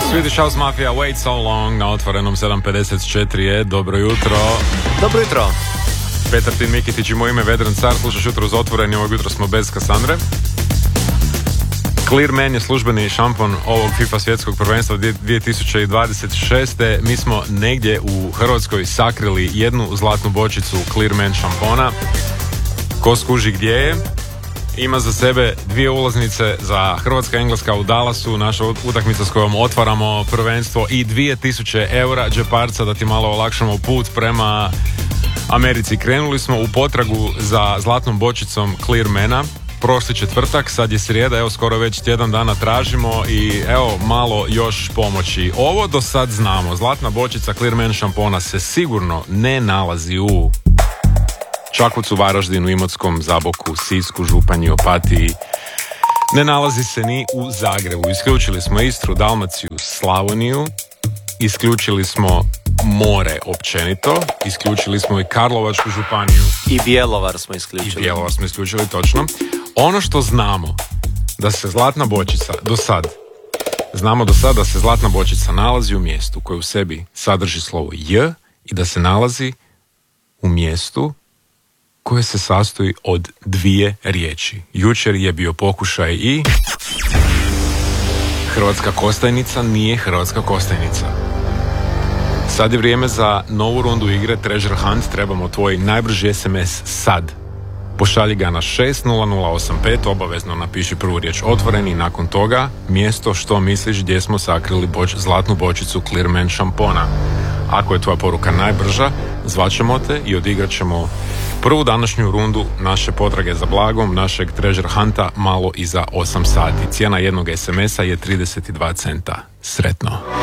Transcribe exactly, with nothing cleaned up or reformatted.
Swedish House Mafia, Wait So Long na otvorenom sedam pedeset četiri je. Dobro jutro. Dobro jutro. Petar Tin Mikitić i moje ime Vedran Car. Slušaš Jutro uz otvoreni, ovog jutra smo bez Kasandre. Clear Man je službeni šampon ovog FIFA svjetskog prvenstva dvije tisuće dvadeset šeste. Mi smo negdje u Hrvatskoj sakrili jednu zlatnu bočicu Clear Man šampona. Ko skuži gdje je? Ima za sebe dvije ulaznice za Hrvatska-Engleska u Dallasu, naša utakmica s kojom otvaramo prvenstvo, i dvije tisuće eura džeparca da ti malo olakšamo put prema Americi. Krenuli smo u potragu za zlatnom bočicom Clear Mana prošli četvrtak, sad je srijeda, evo skoro već tjedan dana tražimo i evo malo još pomoći. Ovo do sad znamo, zlatna bočica Clear Man šampona se sigurno ne nalazi u Čakovcu, Varaždinu, Imotskom, Zaboku, Sisku, Županji, Opatiji. Ne nalazi se ni u Zagrebu. Isključili smo Istru, Dalmaciju, Slavoniju. Isključili smo more općenito. Isključili smo i Karlovačku županiju. I Bjelovar smo isključili. I Bjelovar smo isključili, točno. Ono što znamo, da se zlatna bočica do sad, znamo do sad da se zlatna bočica nalazi u mjestu koje u sebi sadrži slovo J i da se nalazi u mjestu koje se sastoji od dvije riječi. Jučer je bio pokušaj i Hrvatska Kostajnica nije Hrvatska Kostajnica. Sad je vrijeme za novu rundu igre Treasure Hunt. Trebamo tvoj najbrži es em es sad. Pošalji ga na šest nula nula osam pet, obavezno napiši prvu riječ otvoreni i nakon toga mjesto što misliš gdje smo sakrili boč, zlatnu bočicu Clear Man šampona. Ako je tvoja poruka najbrža, zvaćemo te i odigrat ćemo prvu današnju rundu naše potrage za blagom, našeg Treasure Hunta, malo iza osam sati. Cijena jednog es em esa je trideset dva centa. Sretno.